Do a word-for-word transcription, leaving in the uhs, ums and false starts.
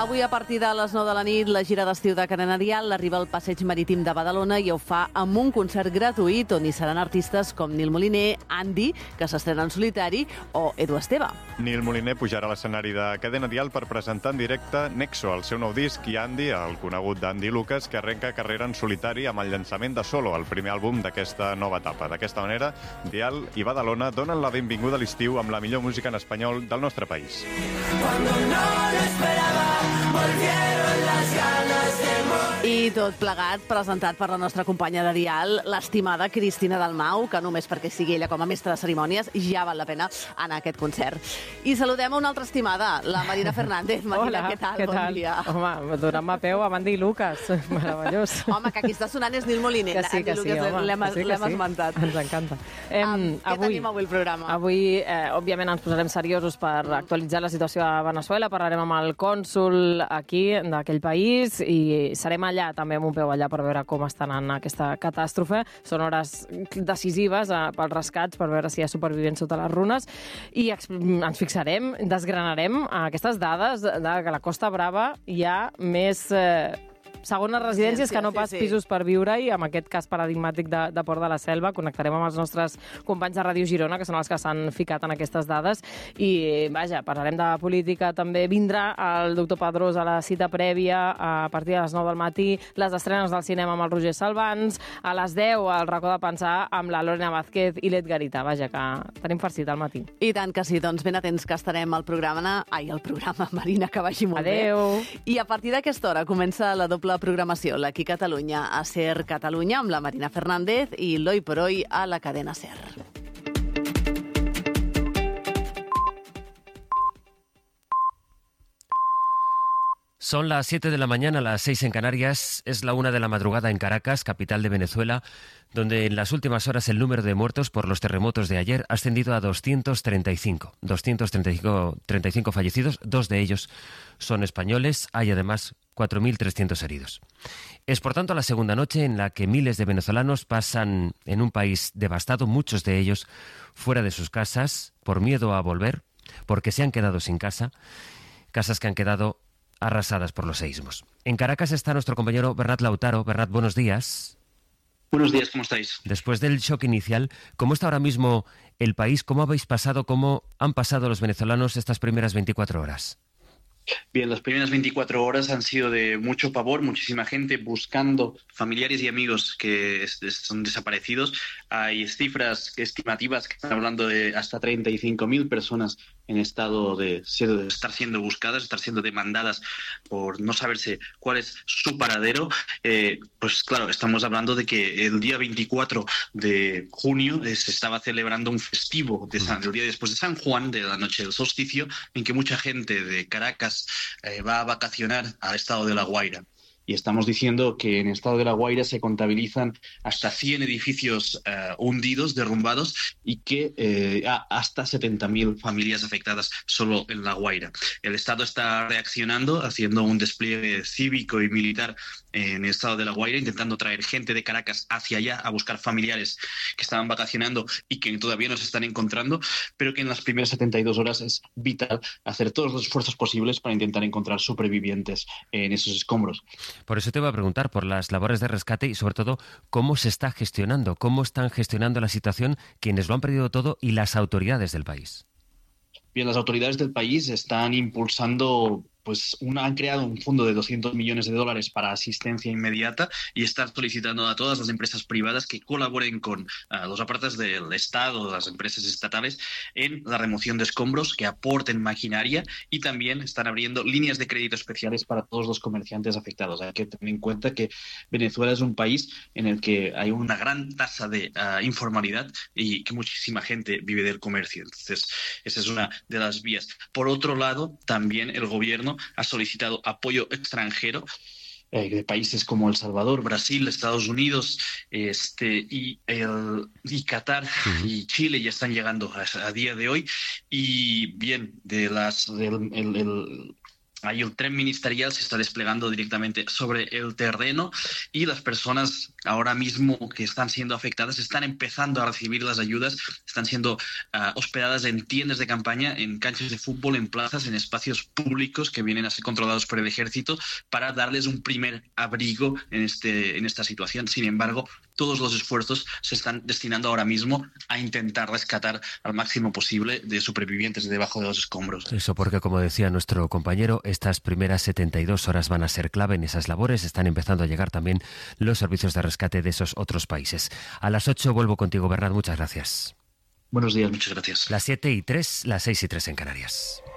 Avui a partir de les nou de la nit la gira d'estiu de Cadena Dial arriba al Passeig Marítim de Badalona i ho fa amb un concert gratuït on hi seran artistes com Nil Moliner, Andy, que s'estrena en solitari, o Edu Esteve. Nil Moliner pujarà a l'escenari de Cadena Dial per presentar en directe Nexo, el seu nou disc, i Andy, el conegut d'Andy Lucas, que arrenca carrera en solitari amb el llançament de Solo, el primer àlbum d'aquesta nova etapa. D'aquesta manera, Dial i Badalona donen la benvinguda a l'estiu amb la millor música en espanyol del nostre país. Cuando no lo esperaba, volvieron las ganas de morir. I tot plegat presentat per la nostra companya de Dial, l'estimada Cristina Dalmau, que només perquè sigui ella com a mestra de cerimònies ja val la pena anar a aquest concert. I saludem a una altra estimada, la Marina Fernández. Marina, Hola, què tal? què Bon tal? dia. Home, donant-me peu a Andy Lucas, meravellós. Home, que aquí està sonant és Nil Moliner. Que sí, que Andy sí, Lucas, home. L'hem que sí, que l'hem sí. esmentat. Ens encanta. Em, Um, què avui, tenim avui al programa? Avui, eh, òbviament, ens posarem seriosos per actualitzar la situació a Veneçuela, parlarem amb el cònsol aquí d'aquell país i serem allà, també amb un peu allà, per veure com està anant aquesta catàstrofe. Són hores decisives eh, pels rescats, per veure si hi ha supervivents sota les runes, i ex ens fixarem, desgranarem aquestes dades de que a la Costa Brava hi ha més... Eh, segones residències que no pas sí, sí. pisos per viure-hi, amb aquest cas paradigmàtic de, de Port de la Selva. Connectarem amb els nostres companys de Ràdio Girona, que són els que s'han ficat en aquestes dades, i vaja, parlarem de política també. Vindrà el doctor Pedrós a la cita prèvia a partir de les nou del matí, les estrenes del cinema amb el Roger Salvans, a les deu al racó de pensar amb la Lorena Vázquez i l'Ed Garita. Vaja, que tenim farcit al matí. I tant que sí, doncs ben atents que estarem al programa. Ai, al programa, Marina, que vagi molt Adeu. bé. I a partir d'aquesta hora comença la doble programació, l'Aquí Catalunya a Ser Catalunya amb la Marina Fernández i l'Hoy por Hoy a la cadena Ser. Son las siete de la mañana, las seis en Canarias. Es la una de la madrugada en Caracas, capital de Venezuela, donde en las últimas horas el número de muertos por los terremotos de ayer ha ascendido a doscientos treinta y cinco. doscientos treinta y cinco fallecidos, dos de ellos son españoles. Hay además cuatro mil trescientos heridos. Es por tanto la segunda noche en la que miles de venezolanos pasan en un país devastado, muchos de ellos fuera de sus casas, por miedo a volver, porque se han quedado sin casa, casas que han quedado arrasadas por los seísmos. En Caracas está nuestro compañero Bernat Lautaro. Bernat, buenos días. Buenos días, ¿cómo estáis? Después del shock inicial, ¿cómo está ahora mismo el país? ¿Cómo habéis pasado, cómo han pasado los venezolanos estas primeras veinticuatro horas? Bien, las primeras veinticuatro horas han sido de mucho pavor, muchísima gente buscando familiares y amigos que son desaparecidos. Hay cifras estimativas que están hablando de hasta treinta y cinco mil personas en estado de, de estar siendo buscadas, estar siendo demandadas por no saberse cuál es su paradero. Eh, pues claro, estamos hablando de que el día veinticuatro de junio eh, se estaba celebrando un festivo de San, el día después de San Juan, de la noche del solsticio, en que mucha gente de Caracas eh, va a vacacionar al estado de La Guaira. Y estamos diciendo que en el estado de La Guaira se contabilizan hasta cien edificios uh, hundidos, derrumbados, y que eh, hasta setenta mil familias afectadas solo en La Guaira. El Estado está reaccionando, haciendo un despliegue cívico y militar en el estado de La Guaira, intentando traer gente de Caracas hacia allá a buscar familiares que estaban vacacionando y que todavía no se están encontrando, pero que en las primeras setenta y dos horas es vital hacer todos los esfuerzos posibles para intentar encontrar supervivientes en esos escombros. Por eso te voy a preguntar por las labores de rescate y, sobre todo, cómo se está gestionando, cómo están gestionando la situación quienes lo han perdido todo y las autoridades del país. Bien, las autoridades del país están impulsando, pues una, han creado un fondo de doscientos millones de dólares para asistencia inmediata y están solicitando a todas las empresas privadas que colaboren con uh, los aparatos del Estado, las empresas estatales, en la remoción de escombros, que aporten maquinaria, y también están abriendo líneas de crédito especiales para todos los comerciantes afectados. Hay que tener en cuenta que Venezuela es un país en el que hay una gran tasa de uh, informalidad y que muchísima gente vive del comercio. Entonces, esa es una de las vías. Por otro lado, también el gobierno ha solicitado apoyo extranjero eh, de países como El Salvador, Brasil, Estados Unidos este, y, el, y Qatar uh-huh. y Chile ya están llegando a, a día de hoy. Y bien, de las del, el, el, Ahí el tren ministerial se está desplegando directamente sobre el terreno y las personas ahora mismo que están siendo afectadas están empezando a recibir las ayudas, están siendo uh, hospedadas en tiendas de campaña, en canchas de fútbol, en plazas, en espacios públicos que vienen a ser controlados por el ejército para darles un primer abrigo en, este, en esta situación. Sin embargo, todos los esfuerzos se están destinando ahora mismo a intentar rescatar al máximo posible de supervivientes de debajo de los escombros. Eso porque, como decía nuestro compañero, estas primeras setenta y dos horas van a ser clave en esas labores. Están empezando a llegar también los servicios de rescate de esos otros países. A las ocho vuelvo contigo, Bernat. Muchas gracias. Buenos días, muchas gracias. Las siete y tres, las seis y tres en Canarias.